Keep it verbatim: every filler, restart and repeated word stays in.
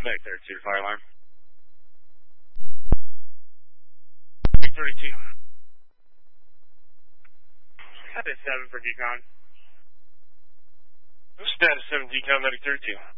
Medic thirty-two, fire alarm. Medic thirty-two. Status seven for decon. Status seven, decon, Medic thirty-two.